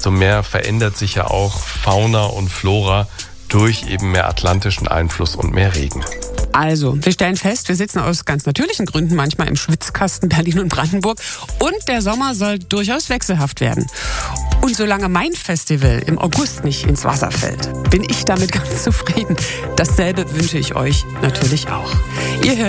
desto mehr verändert sich ja auch Fauna und Flora durch eben mehr atlantischen Einfluss und mehr Regen. Also, wir stellen fest, wir sitzen aus ganz natürlichen Gründen manchmal im Schwitzkasten Berlin und Brandenburg und der Sommer soll durchaus wechselhaft werden. Und solange mein Festival im August nicht ins Wasser fällt, bin ich damit ganz zufrieden. Dasselbe wünsche ich euch natürlich auch. Ihr hört